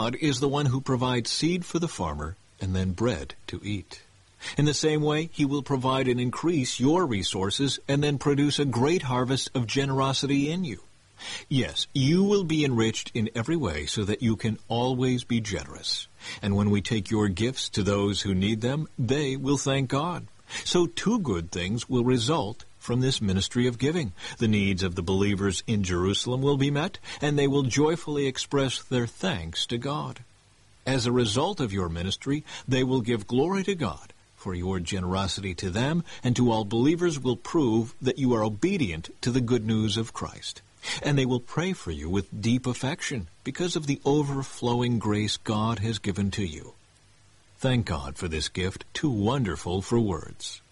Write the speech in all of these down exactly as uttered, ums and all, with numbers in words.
God is the one who provides seed for the farmer and then bread to eat. In the same way, he will provide and increase your resources and then produce a great harvest of generosity in you. Yes, you will be enriched in every way so that you can always be generous. And when we take your gifts to those who need them, they will thank God. So two good things will result from this ministry of giving. The needs of the believers in Jerusalem will be met, and they will joyfully express their thanks to God. As a result of your ministry, they will give glory to God, for your generosity to them and to all believers will prove that you are obedient to the good news of Christ. And they will pray for you with deep affection because of the overflowing grace God has given to you. Thank God for this gift, too wonderful for words.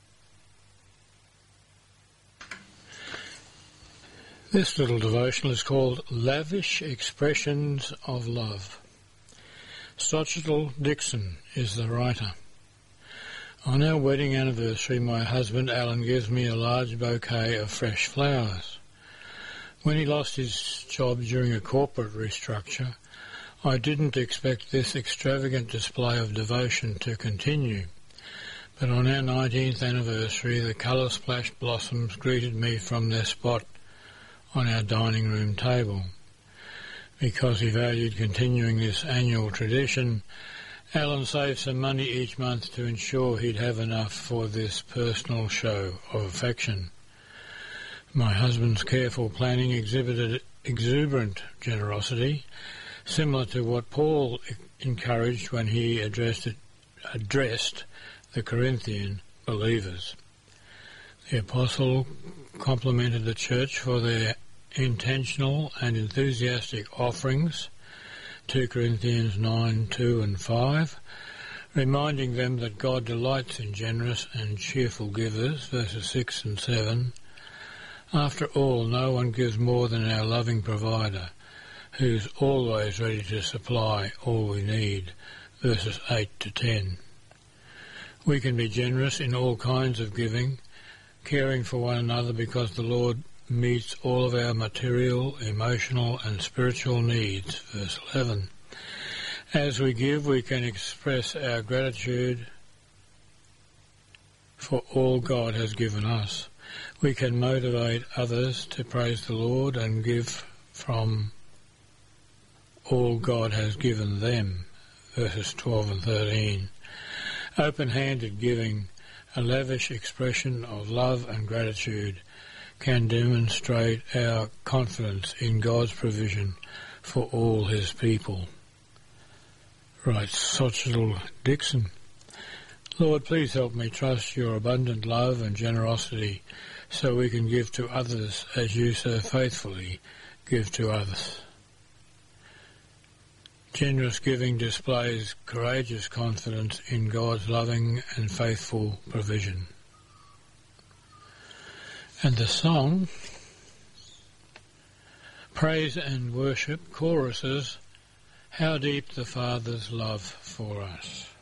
This little devotional is called Lavish Expressions of Love. Stochel Dixon is the writer. On our wedding anniversary, my husband Alan gives me a large bouquet of fresh flowers. When he lost his job during a corporate restructure, I didn't expect this extravagant display of devotion to continue. But on our nineteenth anniversary, the colour-splashed blossoms greeted me from their spot on our dining room table. Because he valued continuing this annual tradition, Alan saved some money each month to ensure he'd have enough for this personal show of affection. My husband's careful planning exhibited exuberant generosity, similar to what Paul encouraged when he addressed, it, addressed the Corinthian believers. The apostle complimented the church for their intentional and enthusiastic offerings, two Corinthians nine, two and five, reminding them that God delights in generous and cheerful givers, verses six and seven. After all, no one gives more than our loving provider, who's always ready to supply all we need, verses eight to ten. We can be generous in all kinds of giving, caring for one another because the Lord meets all of our material, emotional and spiritual needs, verse eleven. As we give, we can express our gratitude for all God has given us. We can motivate others to praise the Lord and give from all God has given them, verses twelve and thirteen. Open-handed giving, a lavish expression of love and gratitude, can demonstrate our confidence in God's provision for all his people. Writes Stochel Dixon. Lord, please help me trust your abundant love and generosity so we can give to others as you so faithfully give to others. Generous giving displays courageous confidence in God's loving and faithful provision. And the song, praise and worship, choruses, How Deep the Father's Love for Us.